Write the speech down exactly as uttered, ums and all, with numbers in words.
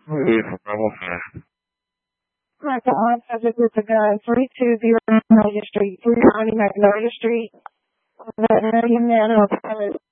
Hey, for Bravo Fan. Hi, the on subject with the guy, three two zero Magnolia Street, three ninety Magnolia Street, veterinarian man, or pilot.